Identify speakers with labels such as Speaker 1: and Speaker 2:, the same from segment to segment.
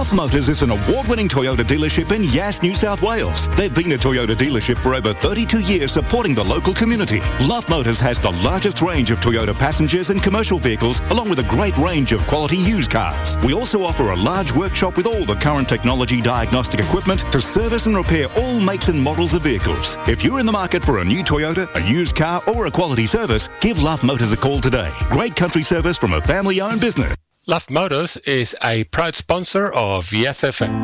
Speaker 1: Luff Motors is an award-winning Toyota dealership in Yass, New South Wales. They've been a Toyota dealership for over 32 years supporting the local community. Luff Motors has the largest range of Toyota passengers and commercial vehicles, along with a great range of quality used cars. We also offer a large workshop with all the current technology diagnostic equipment to service and repair all makes and models of vehicles. If you're in the market for a new Toyota, a used car or a quality service, give Luff Motors a call today. Great country service from a family-owned business.
Speaker 2: Luff Motors is a proud sponsor of Yes FM.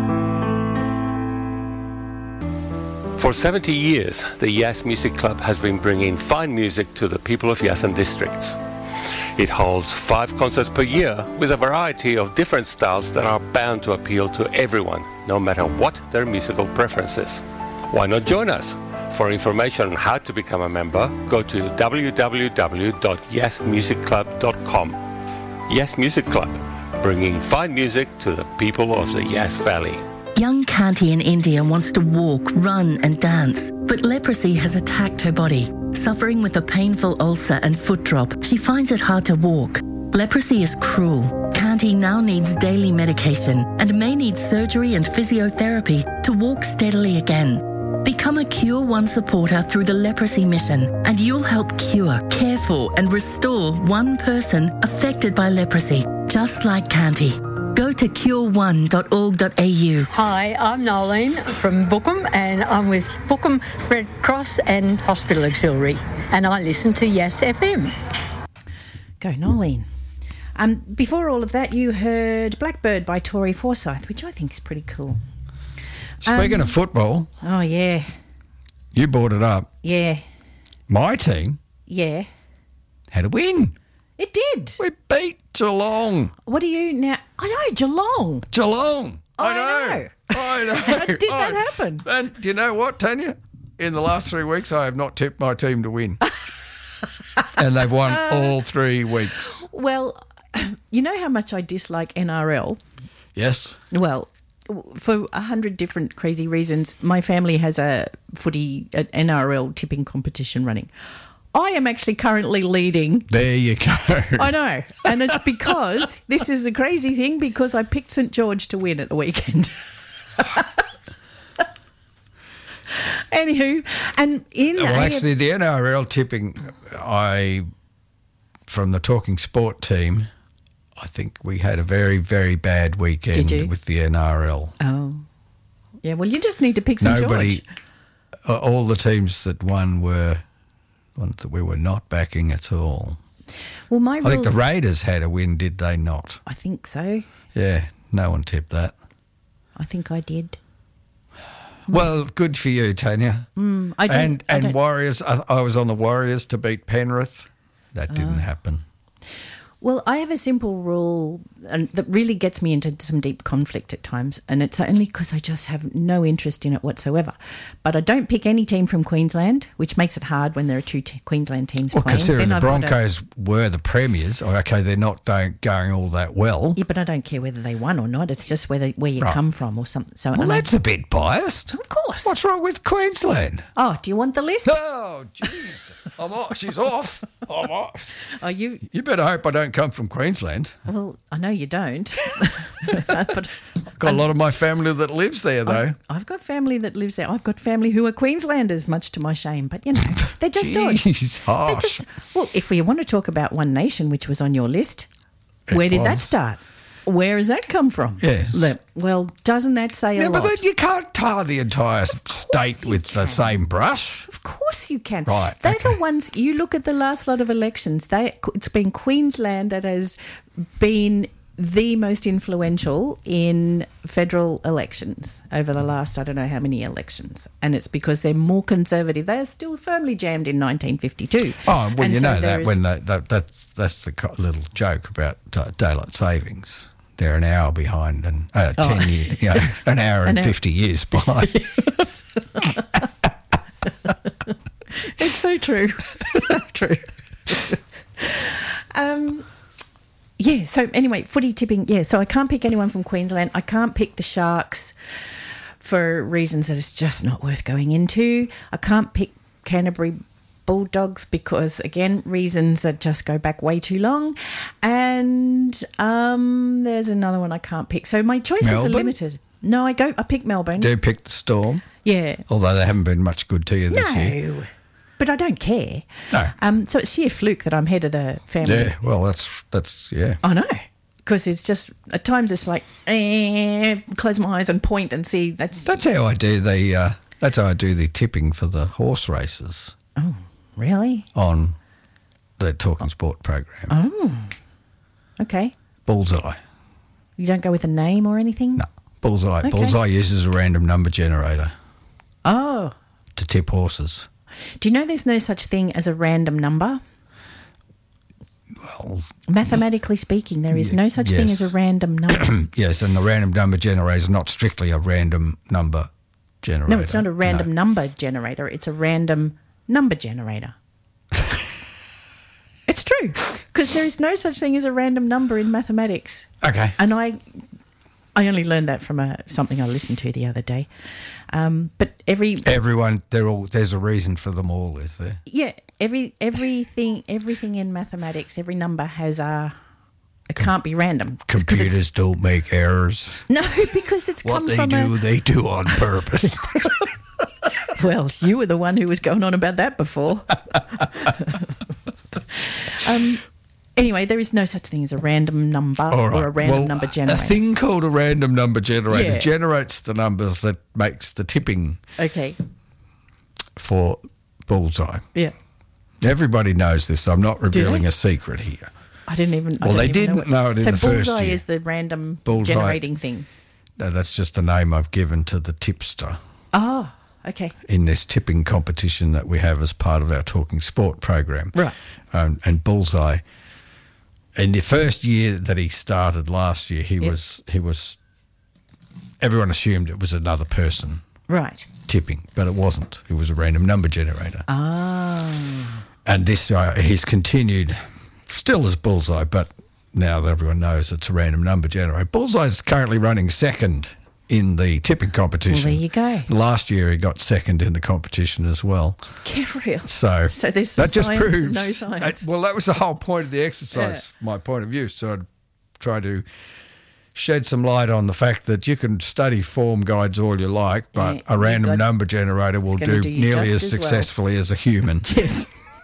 Speaker 2: For 70 years, the Yass Music Club has been bringing fine music to the people of Yass and districts. It holds 5 concerts per year with a variety of different styles that are bound to appeal to everyone, no matter what their musical preferences. Why not join us? For information on how to become a member, go to www.yassmusicclub.com. Yass Music Club, bringing fine music to the people of the Yass Valley.
Speaker 3: Young Kanti in India wants to walk, run and dance, but leprosy has attacked her body. Suffering with a painful ulcer and foot drop, she finds it hard to walk. Leprosy is cruel. Kanti now needs daily medication and may need surgery and physiotherapy to walk steadily again. Become a Cure One supporter through the Leprosy Mission and you'll help cure, care for and restore one person affected by leprosy, just like Kanti. Go to cure1.org.au.
Speaker 4: Hi, I'm Nolene from Bookham and I'm with Bookham Red Cross and Hospital Auxiliary and I listen to Yass FM.
Speaker 5: Go Nolene. Before all of that, you heard Blackbird by Tori Forsyth, which I think is pretty cool.
Speaker 6: Speaking of football.
Speaker 5: Oh, yeah.
Speaker 6: You brought it up.
Speaker 5: Yeah.
Speaker 6: My team.
Speaker 5: Yeah.
Speaker 6: Had a win.
Speaker 5: It did.
Speaker 6: We beat Geelong.
Speaker 5: What are you now? I know, Geelong.
Speaker 6: Geelong. I know.
Speaker 5: How did that happen?
Speaker 6: And do you know what, Tanya? In the last 3 weeks, I have not tipped my team to win. And they've won all 3 weeks.
Speaker 5: Well, you know how much I dislike NRL?
Speaker 6: Yes.
Speaker 5: Well, for 100 different crazy reasons, my family has a footy NRL tipping competition running. I am actually currently leading.
Speaker 6: There you go.
Speaker 5: I know. And it's because, this is a crazy thing, because I picked St George to win at the weekend. Anywho, and
Speaker 6: actually, the NRL tipping, from the Talking Sport team, I think we had a very, very bad weekend with the NRL.
Speaker 5: Oh. Yeah, well, you just need to pick St George.
Speaker 6: All the teams that won were ones that we were not backing at all.
Speaker 5: Well, I
Speaker 6: think the Raiders had a win, did they not?
Speaker 5: I think so.
Speaker 6: Yeah, no one tipped that.
Speaker 5: I think I did.
Speaker 6: Well, good for you, Tanya.
Speaker 5: I don't.
Speaker 6: Warriors, I was on the Warriors to beat Penrith. That didn't happen.
Speaker 5: Well, I have a simple rule that really gets me into some deep conflict at times, and it's only because I just have no interest in it whatsoever. But I don't pick any team from Queensland, which makes it hard when there are 2 Queensland teams playing.
Speaker 6: Considering the Broncos were the premiers, okay, they're not going all that well.
Speaker 5: Yeah, but I don't care whether they won or not. It's just where you come from or something. So,
Speaker 6: well, that's a bit biased.
Speaker 5: Of course.
Speaker 6: What's wrong with Queensland?
Speaker 5: Oh, do you want the list?
Speaker 6: Oh, jeez. I'm off. She's off. I'm off.
Speaker 5: Oh, you
Speaker 6: better hope I don't come from Queensland.
Speaker 5: Well, I know you don't. But
Speaker 6: got a lot of my family that lives there, though.
Speaker 5: I've got family that lives there. I've got family who are Queenslanders, much to my shame. But, you know, they're just
Speaker 6: Jeez, harsh.
Speaker 5: Well, if we want to talk about One Nation, which was on your list, where did that start? Where has that come from?
Speaker 6: Yes.
Speaker 5: Well, doesn't that say a lot?
Speaker 6: But then you can't tar the entire state with the same brush.
Speaker 5: Of course you can.
Speaker 6: Right.
Speaker 5: They're the ones, you look at the last lot of elections, it's been Queensland that has been the most influential in federal elections over the last, I don't know how many elections. And it's because they're more conservative. They are still firmly jammed in 1952.
Speaker 6: Oh, well,
Speaker 5: and
Speaker 6: you
Speaker 5: so
Speaker 6: know that when that's the little joke about daylight savings. They're an hour behind and 10 years, an hour and 50 years behind.
Speaker 5: Yes. It's so true. So true. Yeah, so anyway, footy tipping, yeah, so I can't pick anyone from Queensland. I can't pick the Sharks for reasons that it's just not worth going into. I can't pick Canterbury Bulldogs because, again, reasons that just go back way too long. And there's another one I can't pick. So my choices are limited. No, I pick Melbourne.
Speaker 6: Do you pick the Storm?
Speaker 5: Yeah.
Speaker 6: Although they haven't been much good to you this year.
Speaker 5: No. But I don't care.
Speaker 6: No.
Speaker 5: So it's sheer fluke that I'm head of the family.
Speaker 6: Yeah, well, that's yeah.
Speaker 5: I know. Because it's just, at times it's like, close my eyes and point and see. That's
Speaker 6: how I do the tipping for the horse races.
Speaker 5: Oh, really?
Speaker 6: On the Talking Sport program.
Speaker 5: Oh, okay.
Speaker 6: Bullseye.
Speaker 5: You don't go with a name or anything?
Speaker 6: No, Bullseye. Okay. Bullseye uses a random number generator.
Speaker 5: Oh.
Speaker 6: To tip horses.
Speaker 5: Do you know there's no such thing as a random number?
Speaker 6: Well,
Speaker 5: mathematically speaking, there is no such thing as a random number.
Speaker 6: Yes, and the random number generator is not strictly a random number generator.
Speaker 5: No, it's not a random number generator. It's a random number generator. It's true, because there is no such thing as a random number in mathematics.
Speaker 6: Okay.
Speaker 5: And I only learned that from something I listened to the other day. But everyone,
Speaker 6: there's a reason for them all, is there?
Speaker 5: Yeah, everything in mathematics, every number has it can't be random.
Speaker 6: Computers don't make errors.
Speaker 5: No, because it's come from
Speaker 6: they do on purpose.
Speaker 5: Well, you were the one who was going on about that before. Anyway, there is no such thing as a random number or a random number generator.
Speaker 6: A thing called a random number generator generates the numbers that makes the tipping.
Speaker 5: Okay.
Speaker 6: For Bullseye.
Speaker 5: Yeah.
Speaker 6: Everybody knows this, so I'm not revealing a secret here.
Speaker 5: I didn't even.
Speaker 6: Well, they didn't know it in the first year.
Speaker 5: So Bullseye is the random generating thing.
Speaker 6: No, that's just the name I've given to the tipster.
Speaker 5: Oh, okay.
Speaker 6: In this tipping competition that we have as part of our Talking Sport program.
Speaker 5: Right.
Speaker 6: And Bullseye, in the first year that he started last year, he was. Everyone assumed it was another person.
Speaker 5: Right.
Speaker 6: Tipping, but it wasn't. It was a random number generator.
Speaker 5: Ah.
Speaker 6: And this he's continued, still as Bullseye, but now that everyone knows it's a random number generator. Bullseye is currently running second in the tipping competition.
Speaker 5: Well, there you go.
Speaker 6: Last year he got second in the competition as well.
Speaker 5: Get real.
Speaker 6: So
Speaker 5: there's some
Speaker 6: that just
Speaker 5: science
Speaker 6: proves
Speaker 5: and no science.
Speaker 6: Well, that was the whole point of the exercise, my point of view. So I'd try to shed some light on the fact that you can study form guides all you like, but a random number generator will do nearly as successfully as a human.
Speaker 5: Yes.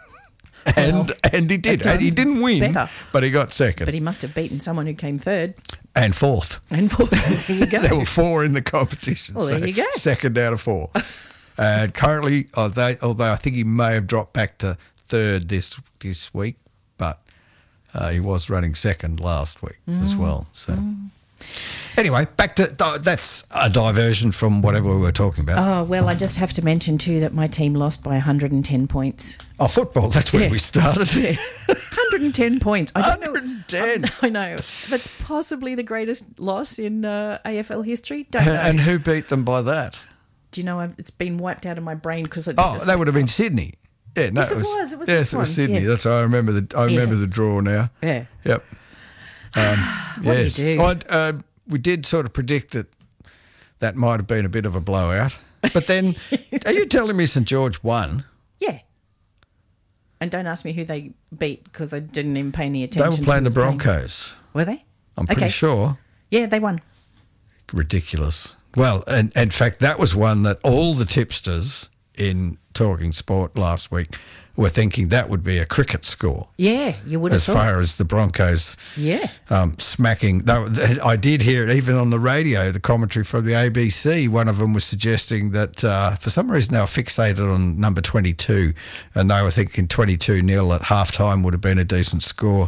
Speaker 6: And he did. And he didn't win, but he got second.
Speaker 5: But he must have beaten someone who came third.
Speaker 6: And fourth.
Speaker 5: There you go.
Speaker 6: There were 4 in the competition.
Speaker 5: Well, there you go.
Speaker 6: Second out of 4. And currently, although I think he may have dropped back to third this week, but he was running second last week as well. So. Anyway, back to that's a diversion from whatever we were talking about.
Speaker 5: Oh, well, I just have to mention too that my team lost by 110 points.
Speaker 6: Oh, football, that's where we started.
Speaker 5: Yeah. 110 points. I don't
Speaker 6: 110.
Speaker 5: know. I know. That's possibly the greatest loss in AFL history. Don't know.
Speaker 6: And who beat them by that?
Speaker 5: Do you know, it's been wiped out of my brain because it's just...
Speaker 6: that would have been Sydney. Yeah, no,
Speaker 5: yes, it was. It was
Speaker 6: yes, it was Sydney. Yeah. That's right. I remember the draw now.
Speaker 5: Yeah.
Speaker 6: Yep.
Speaker 5: What do you do?
Speaker 6: We did sort of predict that might have been a bit of a blowout. But then, are you telling me St George won?
Speaker 5: Yeah. And don't ask me who they beat because I didn't even pay any attention.
Speaker 6: They were playing the Broncos.
Speaker 5: Were they?
Speaker 6: I'm pretty sure.
Speaker 5: Yeah, they won.
Speaker 6: Ridiculous. Well, and in fact, that was one that all the tipsters in Talking Sport last week were thinking that would be a cricket score.
Speaker 5: Yeah, you would have thought.
Speaker 6: As far as the Broncos smacking. I did hear it even on the radio, the commentary from the ABC. One of them was suggesting that for some reason they were fixated on number 22 and they were thinking 22-0 at halftime would have been a decent score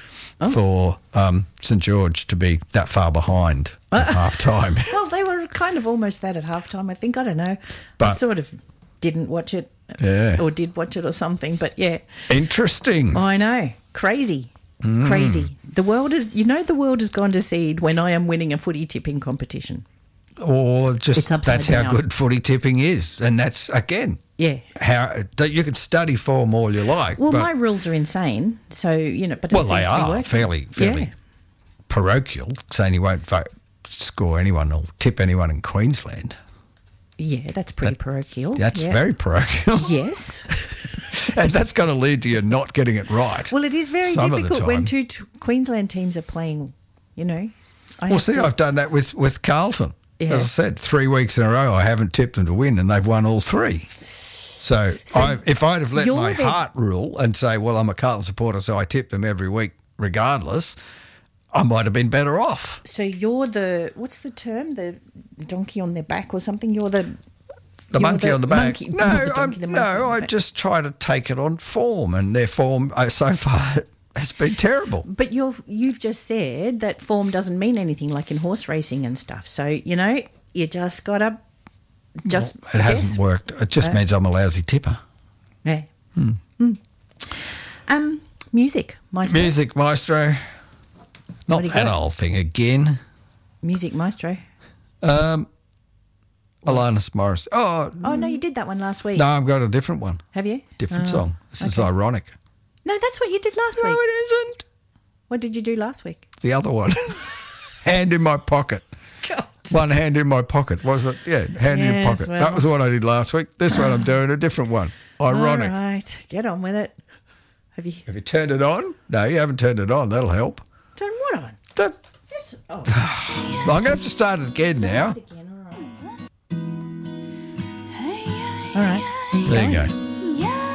Speaker 6: for St George to be that far behind at halftime.
Speaker 5: Well, they were kind of almost that at halftime, I think. I don't know. But I sort of didn't watch it.
Speaker 6: Yeah.
Speaker 5: Or did watch it or something, but yeah.
Speaker 6: Interesting.
Speaker 5: I know. Crazy. Crazy. The world has gone to seed when I am winning a footy tipping competition.
Speaker 6: Or just that's how good footy tipping is. And that's, again, how you can study form all you like.
Speaker 5: Well, my rules are insane. So, but it seems
Speaker 6: they
Speaker 5: to be
Speaker 6: are
Speaker 5: working.
Speaker 6: fairly parochial, saying you won't score anyone or tip anyone in Queensland.
Speaker 5: Yeah, that's pretty parochial.
Speaker 6: That's very parochial.
Speaker 5: Yes.
Speaker 6: And that's going to lead to you not getting it right.
Speaker 5: Well, it is very
Speaker 6: some of the
Speaker 5: difficult when
Speaker 6: time.
Speaker 5: two Queensland teams are playing, you know.
Speaker 6: I've done that with Carlton.
Speaker 5: Yeah.
Speaker 6: As I said, 3 weeks in a row I haven't tipped them to win and they've won all three. So if I'd have let my heart rule and say, well, I'm a Carlton supporter, so I tip them every week regardless, I might have been better off.
Speaker 5: So you're what's the term? The donkey on their back or something? You're the
Speaker 6: monkey on the back.
Speaker 5: I
Speaker 6: I just try to take it on form, and their form so far has been terrible.
Speaker 5: But you've just said that form doesn't mean anything, like in horse racing and stuff. So, you know, you just got to just
Speaker 6: it hasn't worked. It just means I'm a lousy tipper.
Speaker 5: Yeah. Music Maestro.
Speaker 6: Music Maestro. Not that old thing again.
Speaker 5: Music Maestro.
Speaker 6: Alanis Morris.
Speaker 5: Oh, no, you did that one last week.
Speaker 6: No, I've got a different one.
Speaker 5: Have you?
Speaker 6: Different song. This is ironic.
Speaker 5: No, that's what you did last week.
Speaker 6: No, it isn't.
Speaker 5: What did you do last week?
Speaker 6: The other one. Hand in my pocket.
Speaker 5: God.
Speaker 6: One hand in my pocket. Was it? Yeah, hand in your pocket.
Speaker 5: Well.
Speaker 6: That was what I did last week. This one I'm doing a different one. Ironic.
Speaker 5: All right, get on with it. Have you
Speaker 6: turned it on? No, you haven't turned it on. That'll help.
Speaker 5: Turn what on?
Speaker 6: Yes. Oh. Well, I'm going to have to start it again now.
Speaker 5: All right.
Speaker 6: There you go.